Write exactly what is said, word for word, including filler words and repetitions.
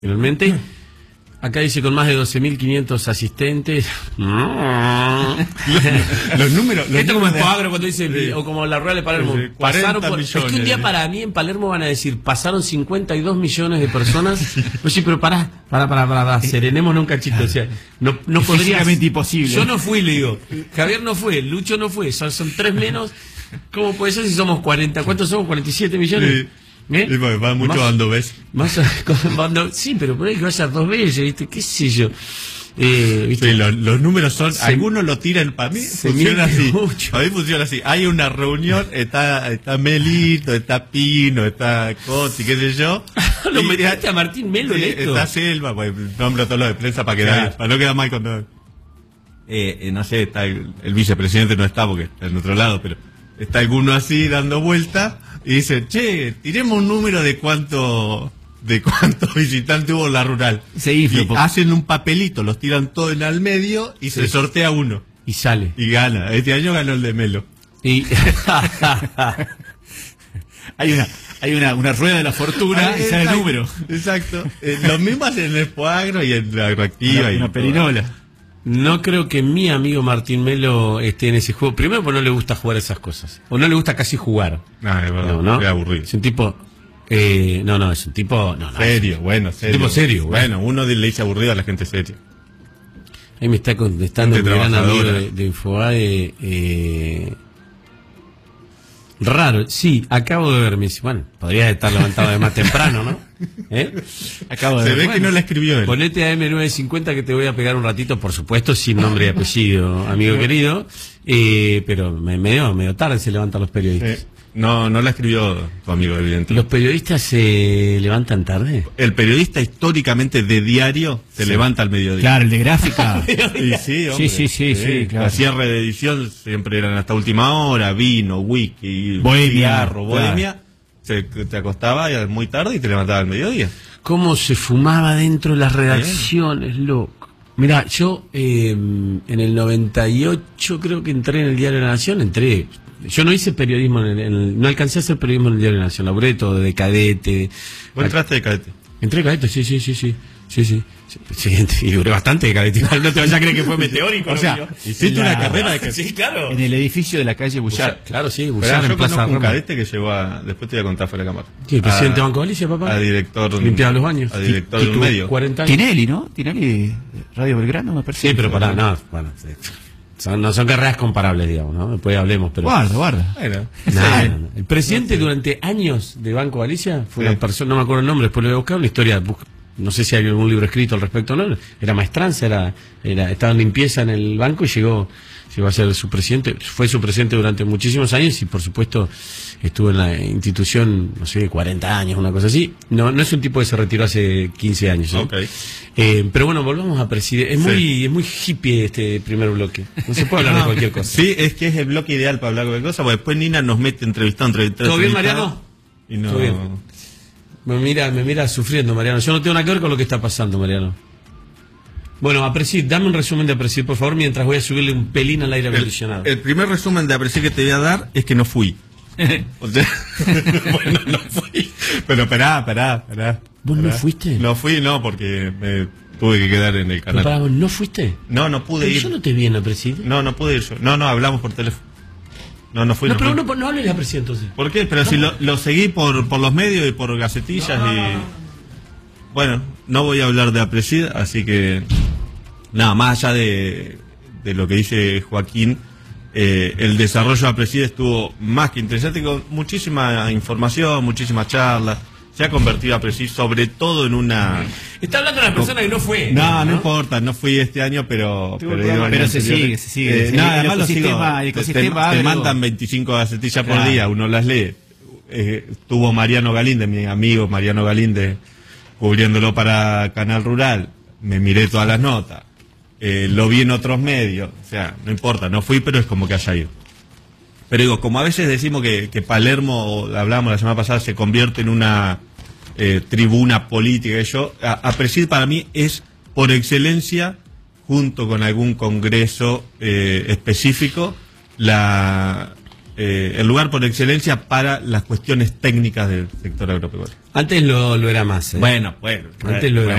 Finalmente, acá dice con más de doce mil quinientos asistentes. los números. Los Esto números como el de... Poagro cuando dice, sí. O como la Rural de Palermo. Sí, pasaron por... millones, es que un día ¿eh? para mí en Palermo van a decir, pasaron cincuenta y dos millones de personas. Pues sí, pero pará, pará, pará, pará, pará serenémonos un cachito. O sea, no, no podría. Imposible. Yo no fui, le digo. Javier no fue, Lucho no fue. Son, son tres menos. ¿Cómo puede ser si somos cuarenta? ¿Cuántos somos? ¿cuarenta y siete millones? Sí. ¿Eh? Sí, va mucho dando ves. Más, cuando, sí, pero por ahí que vaya dos veces, ¿viste? ¿Qué sé yo? Eh, ¿viste? Sí, los, los números son. Se, algunos lo tiran para mí. Funciona así. Mucho. A mí funciona así. Hay una reunión, está está Melito, está Pino, está Coti, qué sé yo. Lo metiste a Martín Melo en esto. Está Selva, pues nombro todo lo de prensa para quedar, claro. Para no quedar mal con todo. Eh, eh, no sé, está el, el vicepresidente no está porque está en otro lado, pero está alguno así dando vuelta. Y dicen, che, tiremos un número de cuánto de cuántos visitantes hubo en la rural. Se infla, y porque... hacen un papelito, los tiran todos en al medio y sí. Se sortea uno. Y sale. Y gana. Este año ganó el de Melo. Y hay una hay una, una rueda de la fortuna ah, y sale el número. Exacto. Eh, lo mismo hacen en el Poagro y en la Agroactiva. Una, y una perinola. No creo que mi amigo Martín Melo esté en ese juego. Primero porque no le gusta jugar esas cosas. O no le gusta casi jugar. No, es verdad, no, ¿no? Es aburrido. Es un tipo... Eh, no, no, es un tipo... No, no, serio, es un, bueno, serio. Un tipo serio, bueno. Bueno, uno le dice aburrido a la gente seria. Ahí me está contestando mi gran amigo de, de Infobae. Eh, raro, sí, acabo de ver. Me dice, bueno, podrías estar levantado de más temprano, ¿no? ¿Eh? Acabo de Se ver. ve bueno, que no la escribió él. Ponete a eme novecientos cincuenta que te voy a pegar un ratito, por supuesto, sin nombre y apellido, amigo querido. Eh, pero me, medio, medio tarde se levantan los periodistas. Sí. No, no la escribió tu amigo, evidentemente. ¿Los periodistas se levantan tarde? El periodista históricamente de diario se sí. levanta al mediodía. Claro, el de gráfica. Y sí, hombre, sí, sí, sí, sí, sí, claro. La cierre de edición siempre eran hasta última hora, vino, wiki, Bohemia, cigarro, bohemia. Claro. Se, te acostaba muy tarde y te levantaba al mediodía. ¿Cómo se fumaba dentro de las redacciones, Bien. loco? Mirá, yo eh, en el noventa y ocho creo que entré en el Diario de la Nación, entré... Yo no hice periodismo, en el, en el, no alcancé a hacer periodismo en el Diario de la Nación, laburé todo de cadete. ¿Vos entraste de cadete? Entré de cadete, sí, sí, sí, sí, sí, sí. Sí, y duré bastante de cadete, no te vayas a creer que fue meteórico. O sea, hiciste una carrera de cadete. Sí, claro. En el edificio de la calle Bullard. Claro, sí, Bullard en Plaza Roma. Un cadete que llegó a, después te voy a contar fuera de cámara. Sí, el presidente de Banco Galicia, papá. A director. Limpiaba los baños. A director de un medio. cuarenta años. Tinelli, ¿no? Tinelli, Radio Belgrano, me parece. Sí, pero pará, no, bueno, sí. Son, no son carreras comparables, digamos, ¿no? Después hablemos, pero... Guarda, guarda. Bueno, no, no, no. El presidente durante años de Banco Galicia fue sí. una persona, no me acuerdo el nombre, después lo voy a buscar, una historia, no sé si hay algún libro escrito al respecto o no, era maestranza, era, era, estaba en limpieza en el banco y llegó, llegó a ser su presidente, fue su presidente durante muchísimos años y por supuesto estuvo en la institución, no sé, cuarenta años, una cosa así. No, no es un tipo que se retiró hace quince años. ¿eh? Okay. Eh, pero bueno, volvamos a presidir. Es muy, sí. es muy hippie este primer bloque. No se puede hablar no, de cualquier cosa. Sí, es que es el bloque ideal para hablar de cualquier cosa, porque después Nina nos mete entrevistando, entrevistando. ¿Todo bien, Mariano? Y no... ¿Todo bien? Me mira, me mira sufriendo, Mariano. Yo no tengo nada que ver con lo que está pasando, Mariano. Bueno, Aprecid, dame un resumen de Aprecid, por favor, mientras voy a subirle un pelín al aire acondicionado. El, el primer resumen de Aprecid que te voy a dar es que no fui. O sea, bueno, no fui. Pero esperá, esperá, esperá. ¿Vos esperá. no fuiste? No fui, no, porque me tuve que quedar en el canal. Pero para, ¿no fuiste? No, no pude pero ir. Yo no te vi en Aprecid. No, no pude ir yo. No, no, hablamos por teléfono. No, no fui. No, no pero fui. no, no hables de Aprecid entonces. ¿Por qué? Pero no. si lo, lo seguí por, por los medios y por gacetillas no, no, no, no. y... Bueno, no voy a hablar de Aprecid, así que... Nada, más allá de, de lo que dice Joaquín, eh, el desarrollo de Aprecid estuvo más que interesante, con muchísima información, muchísimas charlas. Se ha convertido Aprecid sobre todo en una... Está hablando de una persona que no fue. No, no, no importa, no fui este año, pero... Pero, pero, pero se sigue, se sigue. Eh, nada, además lo sigo. El ecosistema te, te, te agro... mandan veinticinco gacetillas claro. por día, uno las lee. Eh, tuvo Mariano Galíndez, mi amigo Mariano Galíndez, cubriéndolo para Canal Rural. Me miré todas las notas. Eh, lo vi en otros medios, o sea, no importa, no fui, pero es como que haya ido. Pero digo, como a veces decimos que, que Palermo, hablábamos la semana pasada, se convierte en una eh, tribuna política, y yo, Aprecid para mí es, por excelencia, junto con algún congreso eh, específico, la eh, el lugar por excelencia para las cuestiones técnicas del sector agropecuario. Antes lo, lo era más. ¿eh? Bueno, bueno. Antes lo era